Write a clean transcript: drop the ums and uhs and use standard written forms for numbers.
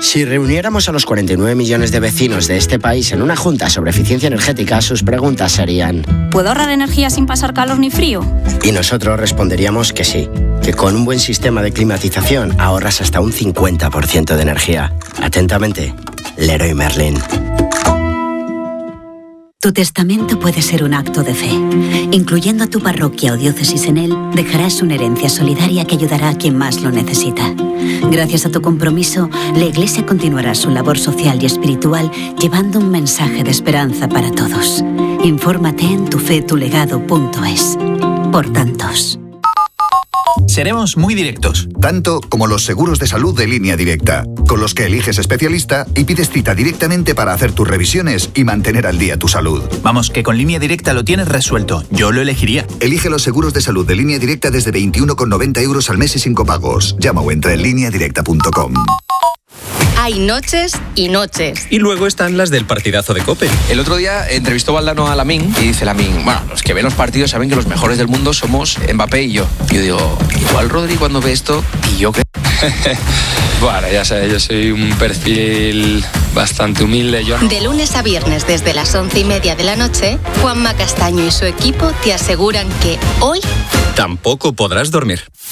Si reuniéramos a los 49 millones de vecinos de este país en una junta sobre eficiencia energética, sus preguntas serían: ¿puedo ahorrar energía sin pasar calor ni frío? Y nosotros responderíamos que sí, que con un buen sistema de climatización ahorras hasta un 50% de energía. Atentamente, Leroy Merlin. Tu testamento puede ser un acto de fe. Incluyendo tu parroquia o diócesis en él, dejarás una herencia solidaria que ayudará a quien más lo necesita. Gracias a tu compromiso, la Iglesia continuará su labor social y espiritual llevando un mensaje de esperanza para todos. Infórmate en tufetulegado.es. Por tantos. Seremos muy directos. Tanto como los seguros de salud de Línea Directa, con los que eliges especialista y pides cita directamente para hacer tus revisiones y mantener al día tu salud. Vamos, que con Línea Directa lo tienes resuelto. Yo lo elegiría. Elige los seguros de salud de Línea Directa desde 21,90 € al mes y sin copagos. Llama o entra en lineadirecta.com. Hay noches y noches. Y luego están las del partidazo de COPE. El otro día entrevistó Valdano a Lamine y dice Lamine, bueno, los que ven los partidos saben que los mejores del mundo somos Mbappé y yo. Yo digo, igual Rodri cuando ve esto, ¿y yo qué? Bueno, ya sabes, yo soy un perfil bastante humilde. De lunes a viernes desde las 11:30 de la noche, Juanma Castaño y su equipo te aseguran que hoy tampoco podrás dormir.